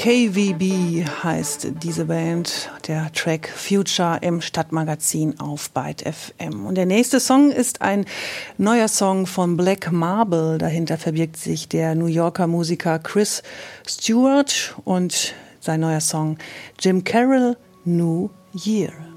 KVB heißt diese Band, der Track Future im Stadtmagazin auf Byte FM. Und der nächste Song ist ein neuer Song von Black Marble. Dahinter verbirgt sich der New Yorker Musiker Chris Stewart und sein neuer Song Jim Carroll, New Year.